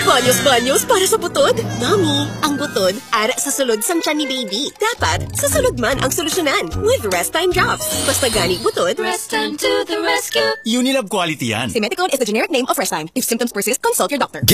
Banyos-banyos para sa butod. Mommy, ang butod, ara sa sulod sang tiyan ni baby. Dapat, sa sulod man ang solusyonan with Rest Time Drops. Basta gani butod, Rest Time to the rescue. Unilab quality yan. Simeticone is the generic name of Rest Time. If symptoms persist, consult your doctor.